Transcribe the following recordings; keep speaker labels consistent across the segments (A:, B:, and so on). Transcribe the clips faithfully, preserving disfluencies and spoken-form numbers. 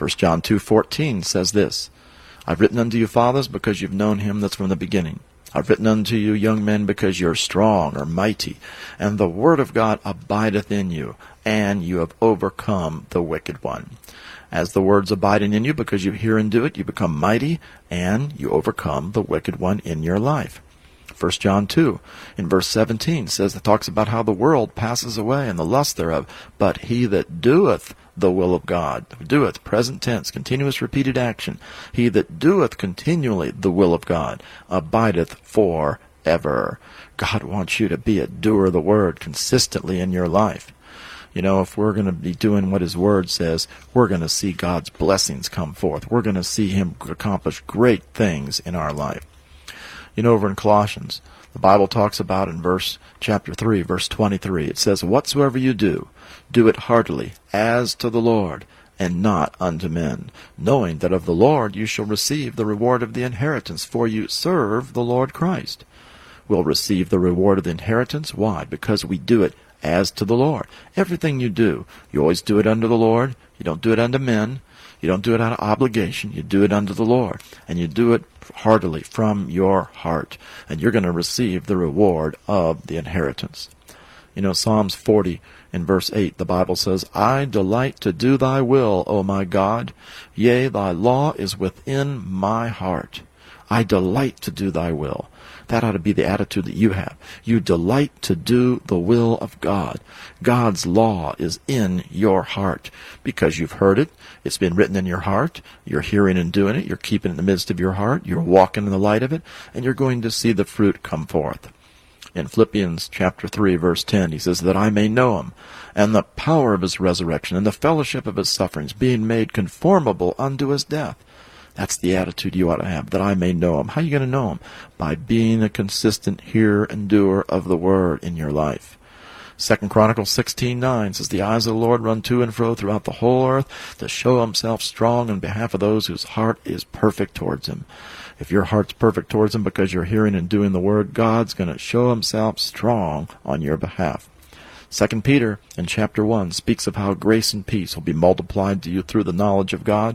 A: First John two fourteen says this, I've written unto you, fathers, because you've known him that's from the beginning. I've written unto you, young men, because you're strong or mighty, and the word of God abideth in you, and you have overcome the wicked one. As the words abiding in you, because you hear and do it, you become mighty, and you overcome the wicked one in your life. First John two, in verse seventeen, says it talks about how the world passes away and the lust thereof, but he that doeth the will of God, doeth, present tense, continuous repeated action, he that doeth continually the will of God, abideth forever. God wants you to be a doer of the word consistently in your life. You know, if we're going to be doing what his word says, we're going to see God's blessings come forth. We're going to see him accomplish great things in our life. You know, over in Colossians, the Bible talks about in verse chapter three, verse twenty-three, it says, whatsoever you do, do it heartily, as to the Lord, and not unto men, knowing that of the Lord you shall receive the reward of the inheritance, for you serve the Lord Christ. We'll receive the reward of the inheritance. Why? Because we do it as to the Lord. Everything you do, you always do it unto the Lord. You don't do it unto men. You don't do it out of obligation. You do it unto the Lord. And you do it heartily from your heart. And you're going to receive the reward of the inheritance. You know, Psalms forty in verse eight, the Bible says, I delight to do thy will, O my God. Yea, thy law is within my heart. I delight to do thy will. That ought to be the attitude that you have. You delight to do the will of God. God's law is in your heart because you've heard it. It's been written in your heart. You're hearing and doing it. You're keeping it in the midst of your heart. You're walking in the light of it, and you're going to see the fruit come forth. In Philippians chapter three, verse ten, he says, that I may know him, and the power of his resurrection, and the fellowship of his sufferings, being made conformable unto his death. That's the attitude you ought to have, that I may know him. How are you going to know him? By being a consistent hearer and doer of the word in your life. Second Chronicles sixteen nine says, the eyes of the Lord run to and fro throughout the whole earth to show himself strong on behalf of those whose heart is perfect towards him. If your heart's perfect towards him because you're hearing and doing the word, God's going to show himself strong on your behalf. Second Peter in chapter one speaks of how grace and peace will be multiplied to you through the knowledge of God.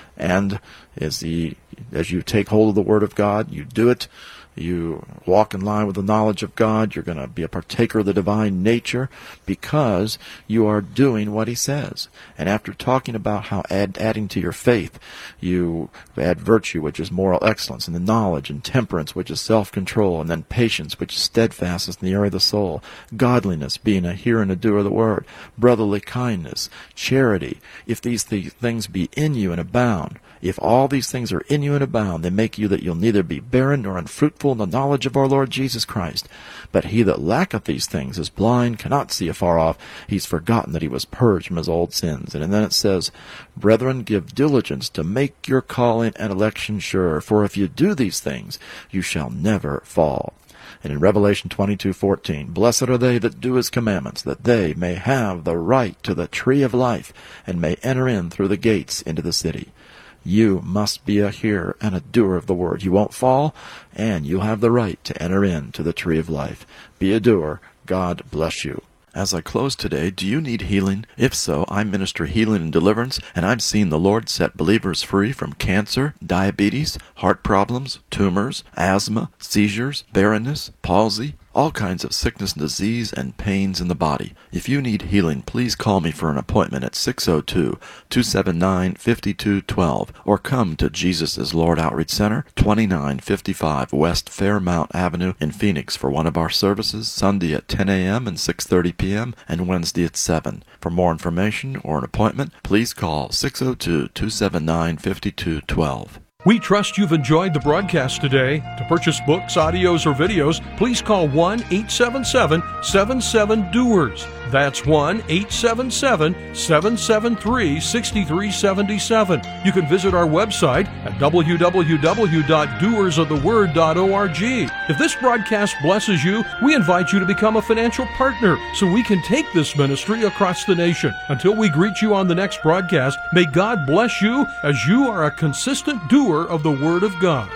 A: And as, the, as you take hold of the word of God, you do it, you walk in line with the knowledge of God, you're going to be a partaker of the divine nature because you are doing what he says. And after talking about how add, adding to your faith, you add virtue, which is moral excellence, and then knowledge, and temperance, which is self-control, and then patience, which is steadfastness in the area of the soul, godliness, being a hearer and a doer of the word, brotherly kindness, charity. If these th- things be in you and abound, if all these things are in you and abound, they make you that you'll neither be barren nor unfruitful in the knowledge of our Lord Jesus Christ. But he that lacketh these things is blind, cannot see afar off. He's forgotten that he was purged from his old sins. And then it says, brethren, give diligence to make your calling and election sure. For if you do these things, you shall never fall. And in Revelation twenty-two fourteen, blessed are they that do his commandments, that they may have the right to the tree of life, and may enter in through the gates into the city. You must be a hearer and a doer of the word. You won't fall, and you'll have the right to enter into the tree of life. Be a doer. God bless you. As I close today, do you need healing? If so, I minister healing and deliverance, and I've seen the Lord set believers free from cancer, diabetes, heart problems, tumors, asthma, seizures, barrenness, palsy, all kinds of sickness and disease and pains in the body. If you need healing, please call me for an appointment at six oh two, two seven nine, five two one two or come to Jesus is Lord Outreach Center, twenty-nine fifty-five West Fairmount Avenue in Phoenix for one of our services, Sunday at ten a.m. and six thirty p.m. and Wednesday at seven. For more information or an appointment, please call six oh two, two seven nine, five two one two.
B: We trust you've enjoyed the broadcast today. To purchase books, audios, or videos, please call one eight seven seven, seven seven, doers. That's one eight seven seven, seven seven three, six three seven seven. You can visit our website at w w w dot doers of the word dot org. If this broadcast blesses you, we invite you to become a financial partner so we can take this ministry across the nation. Until we greet you on the next broadcast, may God bless you as you are a consistent doer of the Word of God.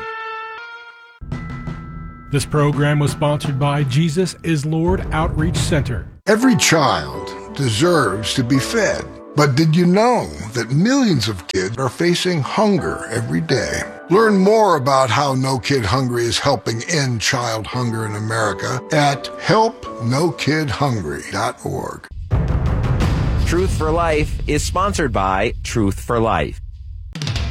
C: This program was sponsored by Jesus is Lord Outreach Center.
D: Every child deserves to be fed. But did you know that millions of kids are facing hunger every day? Learn more about how No Kid Hungry is helping end child hunger in America at help no kid hungry dot org.
E: Truth for Life is sponsored by Truth for Life.